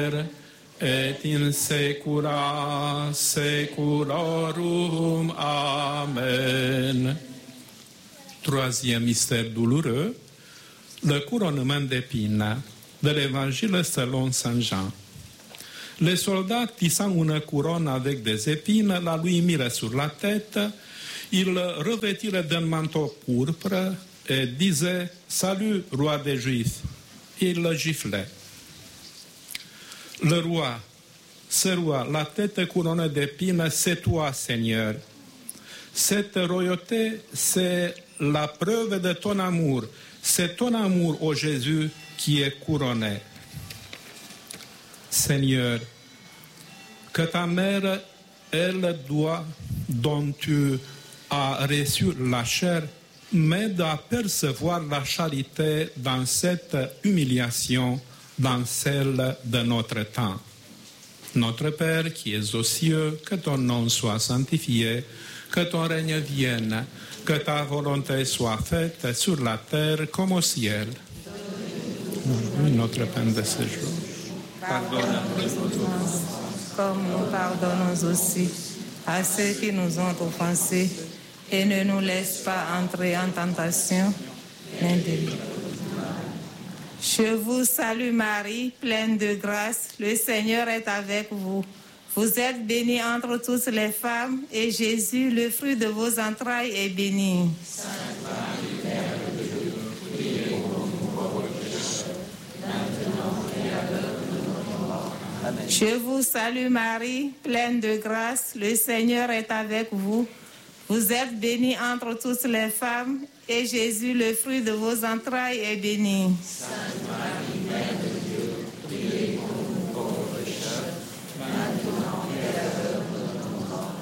et in saecula saeculorum. Amen. Troisième mystère douloureux, le couronnement d'épines de l'évangile selon Saint Jean. Les soldats tissant une couronne avec des épines la lui mirent sur la tête. Ils revêtirent d'un manteau pourpre et disaient « Salut, roi des Juifs !» Il le giflait. Le roi, ce roi, la tête couronnée d'épines, c'est toi, Seigneur. Cette royauté, c'est la preuve de ton amour. C'est ton amour, ô Jésus, qui est couronné. Seigneur, que ta mère, elle doit, dont tu as reçu la chair, m'aide à percevoir la charité dans cette humiliation, dans celle de notre temps. Notre Père qui es aux cieux, que ton nom soit sanctifié, que ton règne vienne, que ta volonté soit faite sur la terre comme au ciel. Notre pain de ce jour. Pardonne-nous nos offenses, comme nous pardonnons aussi à ceux qui nous ont offensés, et ne nous laisse pas entrer en tentation, mais délivre-nous. Je vous salue Marie, pleine de grâce, le Seigneur est avec vous. Vous êtes bénie entre toutes les femmes, et Jésus, le fruit de vos entrailles, est béni. Sainte Marie, Mère de Dieu, priez pour nous pauvres pécheurs, maintenant et à l'heure de notre mort. Amen. Je vous salue Marie, pleine de grâce, le Seigneur est avec vous. Vous êtes bénie entre toutes les femmes, et Jésus, le fruit de vos entrailles, est béni. Sainte Marie, Mère de Dieu, priez pour nous pauvres pécheurs, maintenant et à l'heure de notre mort.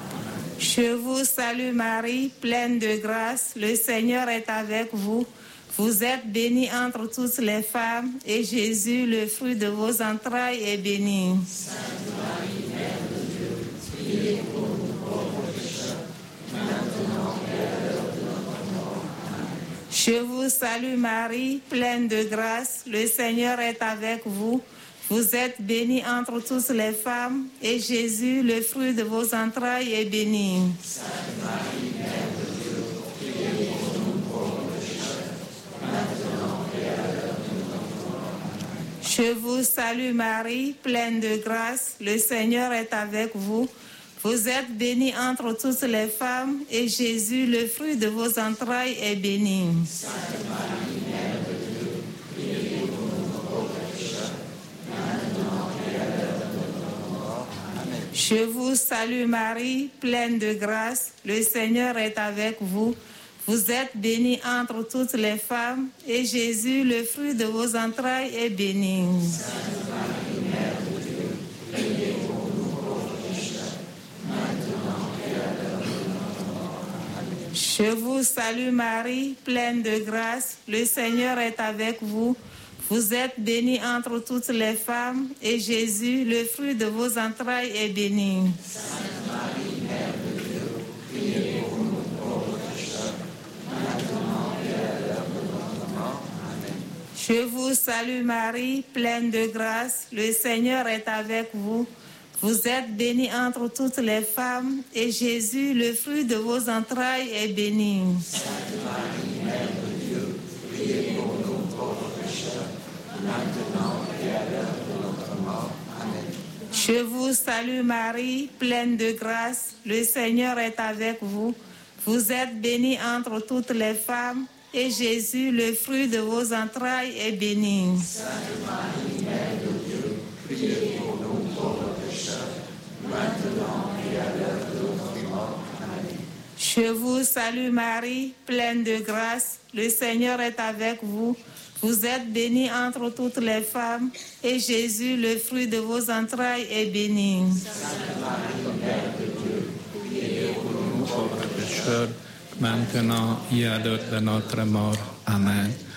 Je vous salue Marie, pleine de grâce, le Seigneur est avec vous. Vous êtes bénie entre toutes les femmes, et Jésus, le fruit de vos entrailles, est béni. Sainte Marie, Mère de Dieu, priez pour nous pauvres pécheurs, maintenant et à l'heure de notre mort. Amen. Je vous salue Marie, pleine de grâce, le Seigneur est avec vous. Vous êtes bénie entre toutes les femmes, et Jésus, le fruit de vos entrailles, est béni. Sainte Marie, Mère de Dieu, priez pour nous pauvres pécheurs, maintenant et à l'heure de notre mort. Je vous salue Marie, pleine de grâce, le Seigneur est avec vous. Vous êtes bénie entre toutes les femmes, et Jésus, le fruit de vos entrailles, est béni. Sainte Marie, Mère de Dieu, priez pour nous pauvres pécheurs, maintenant et à l'heure de notre mort. Amen. Je vous salue Marie, pleine de grâce, le Seigneur est avec vous. Vous êtes bénie entre toutes les femmes, et Jésus, le fruit de vos entrailles, est béni. Sainte Marie, Mère de Dieu, priez pour nous pauvres pécheurs, maintenant et à l'heure de notre mort. Amen. Je vous salue Marie, pleine de grâce, le Seigneur est avec vous. Vous êtes bénie entre toutes les femmes, et Jésus, le fruit de vos entrailles, est béni. Sainte Marie, Mère de Dieu, priez pour nous pauvres pécheurs, maintenant et à l'heure de notre mort. Amen. Je vous salue Marie, pleine de grâce, le Seigneur est avec vous. Vous êtes bénie entre toutes les femmes, et Jésus, le fruit de vos entrailles, est béni. Sainte Marie, Mère de Dieu, priez pour nous pauvres pécheurs, maintenant et à l'heure de notre mort. Amen. Je vous salue Marie, pleine de grâce, le Seigneur est avec vous. Vous êtes bénie entre toutes les femmes, et Jésus, le fruit de vos entrailles, est béni. Sainte Marie, Mère de Dieu, priez pour nous pauvres pécheurs, maintenant et à l'heure de notre mort. Amen. Je vous salue Marie, pleine de grâce, le Seigneur est avec vous. Vous êtes bénie entre toutes les femmes, et Jésus, le fruit de vos entrailles, est béni. Sainte Marie, Mère de Dieu, priez pour nous pauvres pécheurs, maintenant et à l'heure de notre mort. Amen.